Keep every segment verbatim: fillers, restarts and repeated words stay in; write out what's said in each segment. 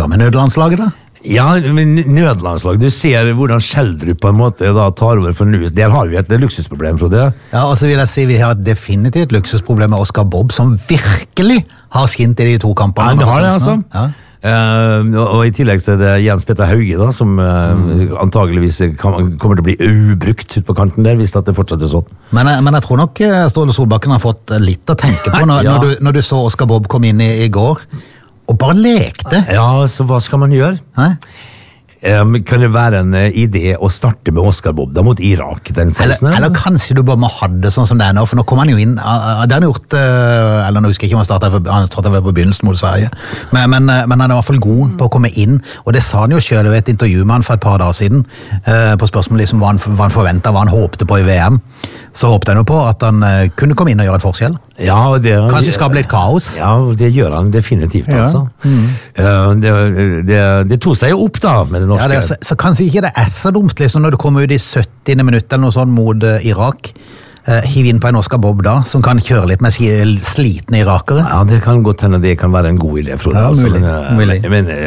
gjøre med nødlandslaget da? Ja, men nødlandslag, du ser hvordan Schjelderup på en måte da tar over for nuet. Der har vi et luksusproblem, Frode. Ja, og så vil jeg si vi har definitivt et luksusproblem med Oscar Bob, som virkelig har skint i de to kampene. Ja, det har det, altså. Ja. Uh, og, og i tillegg så er det Jens Petter Hauge da, som uh, mm. antageligvis kan, kommer til å bli ubrukt ut på kanten der, hvis det fortsetter sånn. Men, men jeg tror nok Ståle Solbakken har fått litt å tenke på når, ja. når, du, når du så Oscar Bob komme inn i, i går, og bare lekte. Ja, så hva skal man gjøre? Hæ? Um, kan det være en uh, idé å starte med Oscar Bob da mot Irak den sekstende? Eller, eller kanskje du bare må ha det sånn som det er nå, for nå kommer han jo inn, uh, det har han gjort, uh, eller nå husker jeg ikke om han startet, han startet vel på begynnelsen mot Sverige, men, men, uh, men han er i hvert fall god på å komme inn, og det sa han jo selv i et intervju med han for et par dager siden, uh, på spørsmål liksom hva han, hva han forventet, hva han håpte på i V M, så håpte han jo på at han uh, kunne komme inn og gjøre en forskjell. Ja, det, kanskje det skal bli et kaos. Ja, det gjør han definitivt, ja. Altså. Mm. Uh, det, det, det tog seg jo opp da, med det norske. Ja, det er, så, så kanskje ikke det er så dumt, liksom, når du kommer ut i syttiende minutt eller noe sånt mot uh, Irak, uh, hiv inn på en Oscar Bob da, som kan kjøre litt med slitne irakere. Ja, det kan godt hende det kan være en god idé, Frode. Ja, altså, mulig. Men, mulig.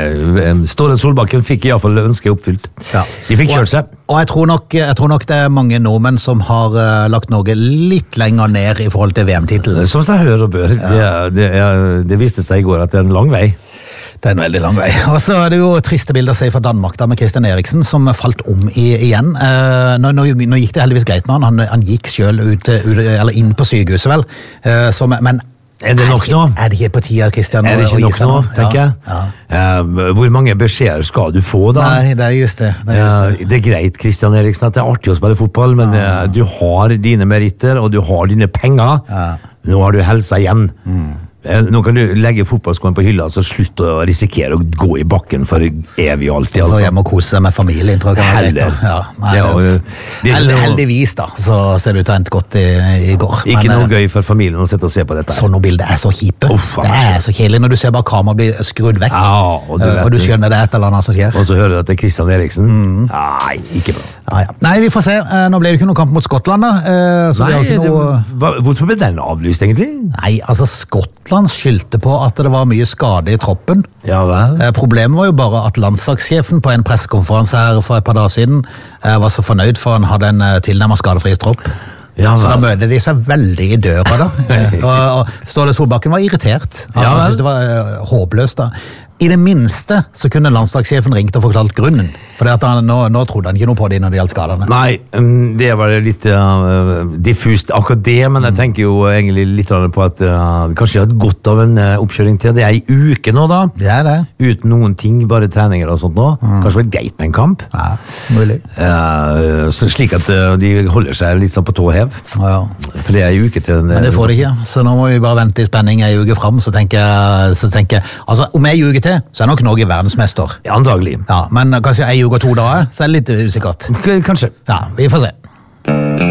men uh, Ståle Solbakken fikk i hvert fall ønsket oppfylt. Ja. De fikk kjørt seg. Og jeg tror, nok, jeg tror nok det er mange nordmenn som har uh, lagt Norge litt lenger ned i forhold til V M-titelen. Som seg hører og bør. Ja. Det, det, er, det viste seg i går at det er en lang vei. Det er en veldig lang vei. Og så er det jo triste bilder å se fra Danmark da, med Christian Eriksen, som falt om i, igjen. Uh, nå, nå, nå gikk det heldigvis greit med han. Han, han gikk selv ut, ut, eller inn på sykehuset, vel. Uh, som, men er det nok nå? Er det ikke på tida, Christian? Er det ikke nok nå, tenker jeg? Ja. Ja. Uh, hvor mange beskjeder skal du få da? Nei, det er just det. Det er, just det. Uh, det er greit, Christian Eriksen, at det er artig å spille fotball, men ja. uh, du har dine meritter, og du har dine penger. Ja. Nå har du helsa igjen. Mm. Nå kan du legge fotballskoen på hylla, så slutt å risikere å gå i bakken for evig og alltid. Altså. Så jeg må kose seg med familien, tror jeg. Heller. Ja, nei, det, det, det, held, heldigvis da, så ser det ut til å ha endt godt i, i går. Ikke men, noe gøy for familien å sitte og se på dette. Sånne bilder er så kjipe. Uff, det er så kjedelig når du ser bare kamera bli skrudd vekk, ja, og, du uh, og du skjønner det et eller annet som skjer. Og så hører du at det er Christian Eriksen. Mm. Nei, ikke bra. Ja, ja. Nei, vi får se. Uh, nå ble det ikke noen kamp mot Skottland da. Uh, så Nei, ikke noe... det, hvorfor ble den avlyst egentlig? Nei, altså Skottland skyldte på at det var mye skade i troppen. Ja, vel. Eh, problemet var jo bare at landslagssjefen på en pressekonferanse her for et par dager siden eh, var så fornøyd for han hadde en eh, tilnærmet skadefri tropp. Ja, så da møter de seg veldig i døra da. eh, og, og Ståle Solbakken var irritert. Han, ja, han syntes det var eh, håpløst da. I det minste så kunne landslagssjefen ringt og forklart grunnen. For at han, nå, nå trodde han ikke noe på det når det gjaldt skadene. Nei, det var litt uh, diffust akkurat det, men jeg tenker jo egentlig litt på at uh, kanskje jeg har godt av en uh, oppkjøring til. Det er en uke nå da. Det er det. Uten noen ting, bare treninger og sånt nå. Mm. Kanskje det var greit med en kamp. Ja, mulig. Uh, så slik at uh, de holder seg litt sånn på tå og hev. Ja, ja. For det er en uke til. Den, men det får de ikke, så nå må vi bare vente i spenning en uke frem, så tenker jeg, så tenker jeg altså om en uke til, så er nok Norge verdensmester. Ja, antagelig. Ja, men kanskje en uke og to dager, så er det litt usikkert. K- kanskje. Ja, vi får se.